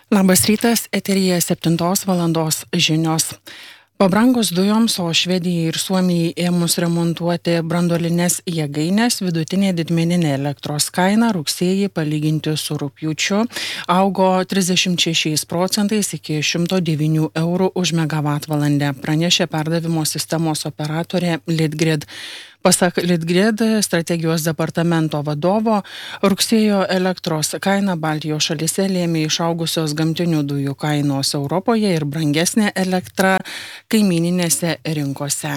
Labas rytas, eteryje 7 valandos žinios. Pabrangus dujoms, o Švedijai ir Suomijai ėmus remontuoti branduolines jėgaines, vidutinė didmeninė elektros kaina rugsėjį palyginti su rugpjūčiu augo 36% iki 109 eurų už megavatvalandę, pranešė perdavimo sistemos operatorė Litgrid. Pasak Litgrid strategijos departamento vadovo, rugsėjo elektros kaina Baltijos šalyse lėmė išaugusios gamtinių dujų kainos Europoje ir brangesnė elektra kaimyninėse rinkose.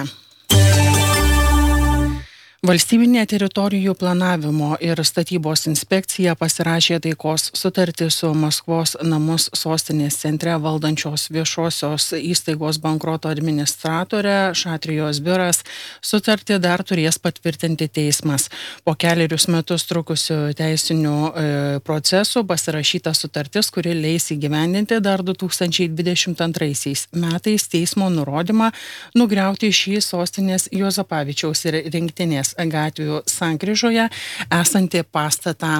Valstybinė teritorijų planavimo ir statybos inspekcija pasirašė taikos sutartį su Maskvos namus sostinės centre valdančios viešosios įstaigos bankroto administratorė Šatrijos biuras. Sutartį dar turės patvirtinti teismas. Po kelerius metus trukusių teisinių procesų pasirašyta sutartis, kuri leis įgyvendinti dar 2022 metais teismo nurodymą nugriauti šį sostinės Juozapavičiaus ir Rinktinės gatvių sankryžoje esantį pastatą.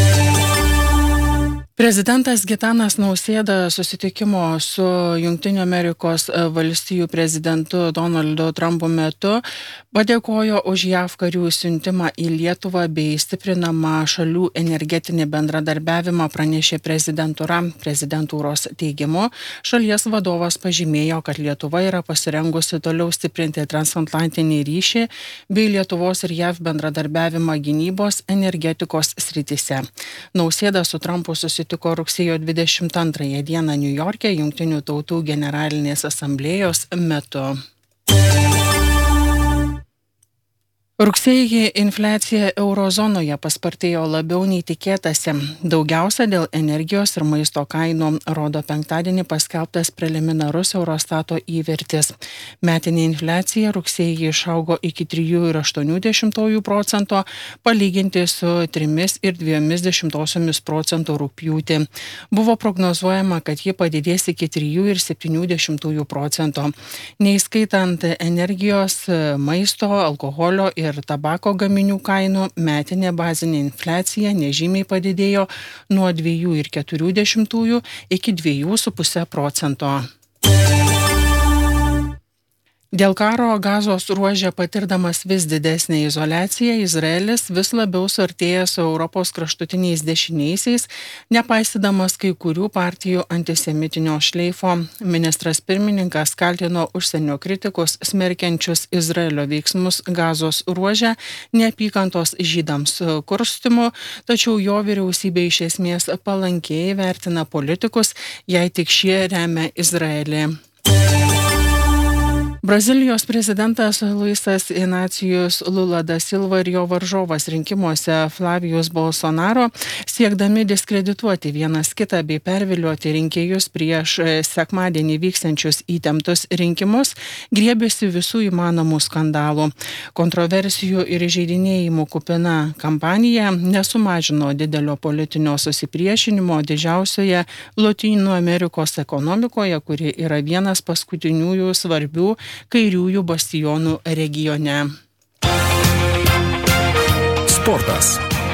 Prezidentas Gitanas Nausėda susitikimo su Jungtinių Amerikos valstijų prezidentu Donaldu Trumpu metu padėkojo už JAV karių siuntimą į Lietuvą bei stiprinamą šalių energetinį bendradarbiavimą, pranešė prezidentūra. Prezidentūros teigimu, šalies vadovas pažymėjo, kad Lietuva yra pasirengusi toliau stiprinti transatlantinį ryšį bei Lietuvos ir JAV bendradarbiavimą gynybos energetikos srityse. Nausėda su Trumpu susitiko rugsėjo 22 dieną Niujorke Jungtinių tautų generalinės asamblėjos metu. Rugsėjį infliacija eurozonoje paspartėjo labiau nei tikėtasi. Daugiausia dėl energijos ir maisto kainų, rodo penktadienį paskelbtas preliminarus Eurostato įvertis. Metinė infliacija rugsėjį išaugo iki 3,8%, palyginti su 3,2% rugpjūtį. Buvo prognozuojama, kad ji padidės iki 3,7%. Neįskaitant energijos, maisto, alkoholio ir tabako gaminių kainų, metinė bazinė infliacija nežymiai padidėjo nuo 2,4 iki 2,5%. Dėl karo Gazos ruože patirdamas vis didesnę izoliaciją, Izraelis vis labiau suartėja su Europos kraštutiniais dešiniaisiais, nepaisydamas kai kurių partijų antisemitinio šleifo. Ministras pirmininkas kaltino užsienio kritikus smerkiančius Izraelio veiksmus Gazos ruože neapykantos žydams kurstymu, tačiau jo vyriausybė iš esmės palankiai vertina politikus, jei tik šie remia Izraelį. Brazilijos prezidentas Luisas Inacijus Lula da Silva ir jo varžovas rinkimuose Flavijus Bolsonaro, siekdami diskredituoti vienas kitą bei pervilioti rinkėjus prieš sekmadienį vyksiančius įtemptus rinkimus, griebėsi visų įmanomų skandalų. Kontroversijų ir įžeidinėjimų kupina kampanija nesumažino didelio politinio susipriešinimo didžiausioje Lotynų Amerikos ekonomikoje, kuri yra vienas paskutiniųjų svarbių kairiųjų bastionų regione. Sportas.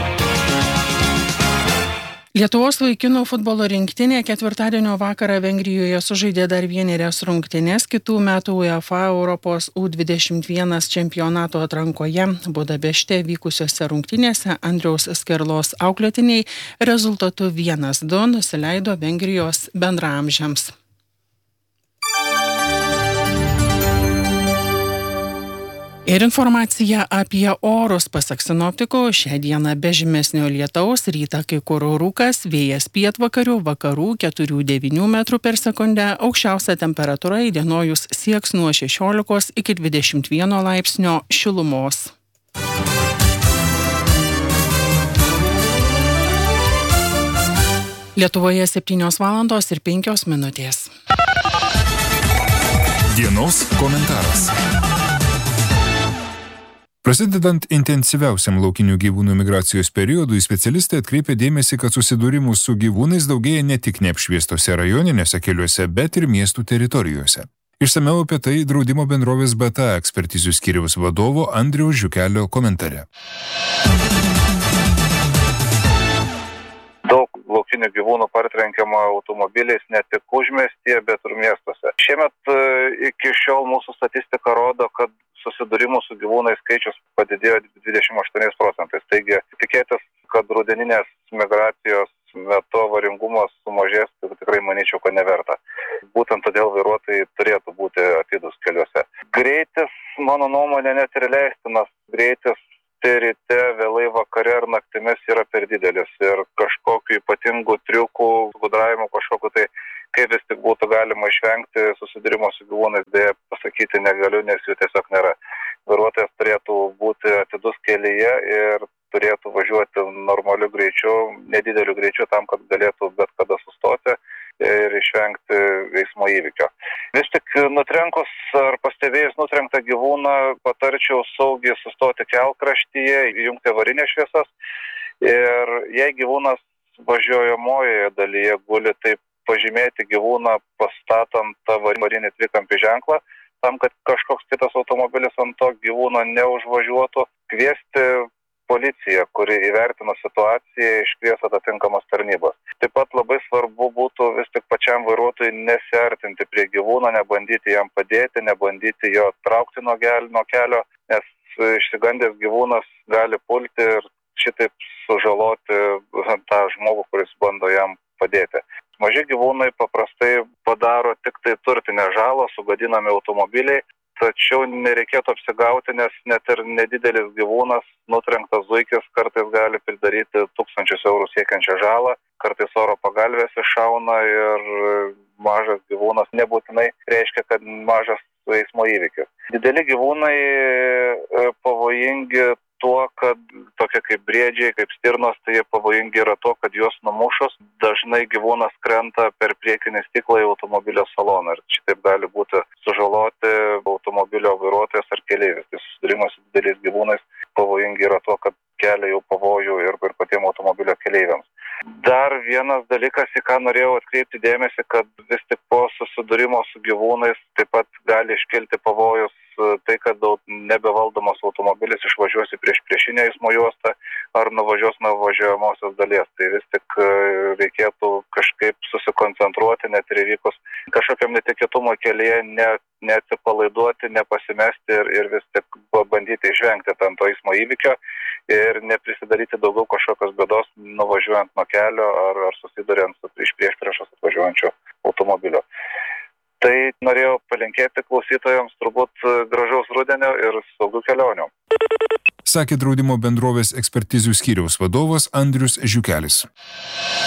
Lietuvos vaikinų futbolo rinktinė ketvirtadienio vakarą Vengrijoje sužaidė dar vienerias rungtynes kitų metų UEFA Europos U21 čempionato atrankoje. Budapešte vykusiose rungtynėse Andriaus Skerlos auklėtiniai rezultatu 1-2 nusileido Vengrijos bendraamžiams. Ir informacija apie orus. Pasak sinoptikų, šią dieną be žymesnio lietaus, rytą kai kur rūkas, vėjas pietvakarių, vakarų 4-9 metrų per sekundę, aukščiausia temperatūra įdienojus sieks nuo 16 iki 21 laipsnio šilumos. Lietuvoje 7:05. Dienos komentaras. Prasidedant intensyviausiam laukinių gyvūnų migracijos periodui, specialistai atkreipia dėmesį, kad susidūrimų su gyvūnais daugėja ne tik neapšviestose rajoninėse keliuose, bet ir miestų teritorijose. Išsamiau apie tai draudimo bendrovės BTA ekspertizių skyriaus vadovo Andriaus Žiukelio komentare. Daug laukinių gyvūnų partrenkiama automobiliais ne tik užmiestyje, bet ir miestuose. Šiemet iki šiol mūsų statistika rodo, kad susidūrimų su gyvūnais skaičius padidėjo 28%. Taigi tikėtis, kad rudeninės migracijos metu avaringumas sumažės, tai tikrai manyčiau, kad neverta. Būtent todėl vairuotojai turėtų būti atidūs keliuose. Greitis, mano nuomonė, net ir leistinas greitis ryte, vėlai vakare ar naktimis yra per didelis ir kažkokiu ypatingų triukų, gudravimų kažkokiu tai, kaip vis tik būtų galima išvengti susidūrimo su gyvūnais, beje, pasakyti negaliu, nes jų tiesiog nėra. Vairuotojas turėtų būti atidus kelyje ir turėtų važiuoti normaliu greičiu, nedideliu greičiu tam, kad galėtų bet kada sustoti ir išvengti eismo įvykio. Vis tik nutrenkus ar pastebėjus nutrenktą gyvūną, patarčiau saugiai sustoti kelkraštyje, įjungti avarinės šviesas ir jei gyvūnas važiuojamojoje dalyje guli, tai pažymėti gyvūną pastatant avarinį trikampį ženklą, tam, kad kažkoks kitas automobilis ant to gyvūno neužvažiuotų, kviesti policiją, kuri įvertino situaciją, iškvies atitinkamas tarnybas. Taip pat labai svarbu būtų vis tik pačiam vairuotojui nesiartinti prie gyvūno, nebandyti jam padėti, nebandyti jo traukti nuo kelio, nes išsigandęs gyvūnas gali pulti ir šitaip sužaloti tą žmogų, kuris bando jam padėti. Maži gyvūnai paprastai padaro tik tai turtinę žalą, sugadinami automobiliai, tačiau nereikėtų apsigauti, nes net ir nedidelis gyvūnas, nutrenktas zuikis, kartais gali pridaryti 1000 eurų siekiančią žalą, kartais oro pagalvės iššauna ir mažas gyvūnas nebūtinai reiškia, kad mažas eismo įvykis. Dideli gyvūnai pavojingi tuo, kad tokie kaip briedžiai, kaip stirnos, tai jie pavojingi yra tuo, kad juos numušus dažnai gyvūnas krenta per priekinį stiklą į automobilio saloną ir šitaip gali būti sužaloti automobilio vairuotojas ar keleivis. Tai susidūrimas su dideliais gyvūnais pavojingi yra tuo, kad kelia jau pavojų ir patiem automobilio keleiviams. Dar vienas dalykas, į ką norėjau atkreipti dėmesį, kad vis tik po susidūrimo su gyvūnais taip pat gali iškilti pavojus tai, kad nebevaldomas automobilis išvažiuos į priešinę eismo juostą ar nuvažiuos nuo važiuojamosios dalies. Tai vis tik reikėtų kažkaip susikoncentruoti, net ir įvykus kažkokiam netikėtumo kelyje, neatsipalaiduoti, nepasimesti ir vis tik bandyti išvengti to eismo įvykio ir neprisidaryti daugiau kažkokios bėdos nuvažiuojant nuo kelio ar susiduriant su priešpriešos atvažiuojančiu automobiliu. Tai norėjau palinkėti klausytojams turbūt gražaus rudenio ir saugių kelionių. Sakė draudimo bendrovės ekspertizių skyriaus vadovas Andrius Žiukelis.